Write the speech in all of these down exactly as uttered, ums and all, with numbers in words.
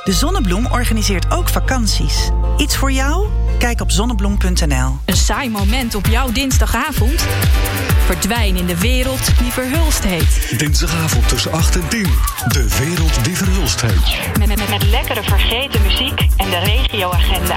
De Zonnebloem organiseert ook vakanties. Iets voor jou? Kijk op zonnebloem punt n l. Een saai moment op jouw dinsdagavond? Verdwijn in de wereld die verhulst heet. Dinsdagavond tussen acht en tien. De wereld die verhulst heet. Met, met, met lekkere vergeten muziek en de regioagenda.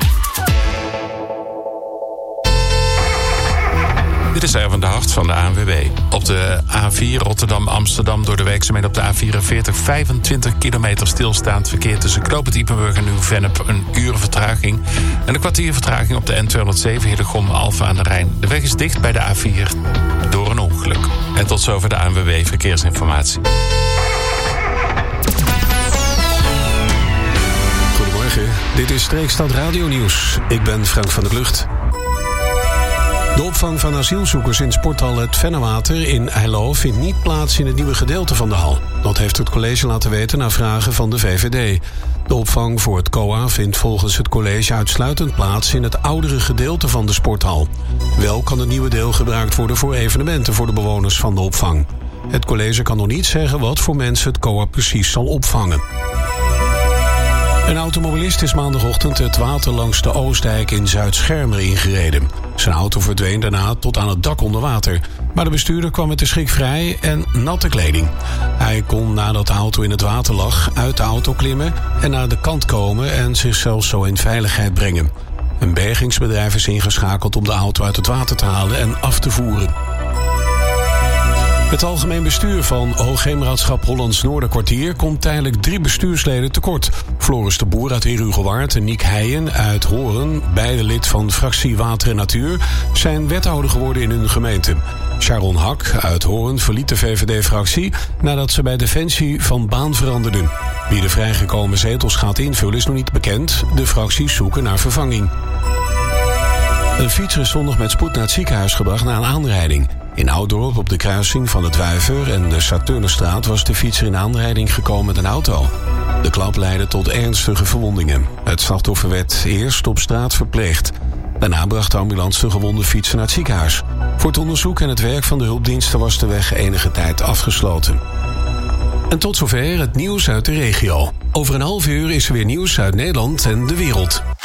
Dit is Erwin de Hart van de A N W B. Op de A vier Rotterdam-Amsterdam door de werkzaamheden op de A vierenveertig... vijfentwintig kilometer stilstaand verkeer tussen Knoopend Ippenburg en Nieuw-Vennep. Een uur vertraging. En een kwartier vertraging op de N tweehonderdzeven Hillegom-Alphen aan de Rijn. De weg is dicht bij de A vier door een ongeluk. En tot zover de A N W B Verkeersinformatie. Goedemorgen, dit is Streekstad Radio Nieuws. Ik ben Frank van der Klucht. De opvang van asielzoekers in sporthal Het Vennewater in Eilo vindt niet plaats in het nieuwe gedeelte van de hal. Dat heeft het college laten weten na vragen van de V V D. De opvang voor het C O A vindt volgens het college uitsluitend plaats in het oudere gedeelte van de sporthal. Wel kan het nieuwe deel gebruikt worden voor evenementen voor de bewoners van de opvang. Het college kan nog niet zeggen wat voor mensen het C O A precies zal opvangen. Een automobilist is maandagochtend het water langs de Oostdijk in Zuid-Schermer ingereden. Zijn auto verdween daarna tot aan het dak onder water. Maar de bestuurder kwam met de schrik vrij en natte kleding. Hij kon nadat de auto in het water lag uit de auto klimmen en naar de kant komen en zichzelf zo in veiligheid brengen. Een bergingsbedrijf is ingeschakeld om de auto uit het water te halen en af te voeren. Het algemeen bestuur van Hoogheemraadschap Hollands Noorderkwartier komt tijdelijk drie bestuursleden tekort. Floris de Boer uit Herugewaard en Niek Heijen uit Horen, beide lid van fractie Water en Natuur, zijn wethouder geworden in hun gemeente. Sharon Hak uit Horen verliet de V V D-fractie nadat ze bij Defensie van baan veranderden. Wie de vrijgekomen zetels gaat invullen is nog niet bekend. De fracties zoeken naar vervanging. Een fietser is zondag met spoed naar het ziekenhuis gebracht na een aanrijding. In Ouddorp op de kruising van het Wuiver en de Saturnenstraat was de fietser in aanrijding gekomen met een auto. De klap leidde tot ernstige verwondingen. Het slachtoffer werd eerst op straat verpleegd. Daarna bracht de ambulance de gewonde fietser naar het ziekenhuis. Voor het onderzoek en het werk van de hulpdiensten was de weg enige tijd afgesloten. En tot zover het nieuws uit de regio. Over een half uur is er weer nieuws uit Nederland en de wereld.